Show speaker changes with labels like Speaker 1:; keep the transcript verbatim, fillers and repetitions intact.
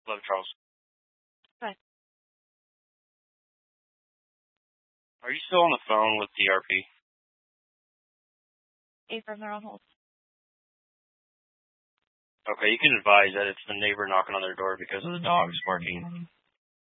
Speaker 1: Love Charles.
Speaker 2: Hi.
Speaker 1: Are you still on the phone with D R P?
Speaker 2: Apron, they're on hold.
Speaker 1: Okay, you can advise that it's the neighbor knocking on their door because of the dogs barking.